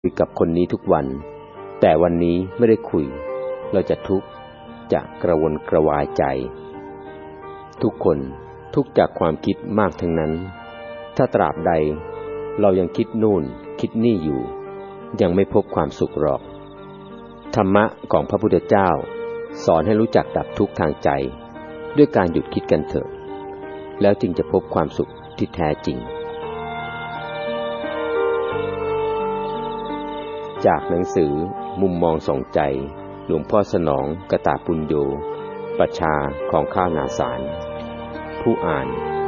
คุยกับคนนี้ทุกวันแต่วันนี้ไม่ได้คุยเราจะทุกข์จะกระวนกระวายใจทุกคนทุกข์จากความคิดมากทั้งนั้นถ้าตราบใดเรายังคิดนู่นคิดนี่อยู่ยังไม่พบความสุขหรอกธรรมะของพระพุทธเจ้าสอนให้รู้จักดับทุกข์ทางใจด้วยการหยุดคิดกันเถอะแล้วจึงจะพบความสุขที่แท้จริงจากหนังสือมุมมองส่องใจหลวงพ่อสนองกตาปุญโญประชาของข้าวนาสารผู้อ่าน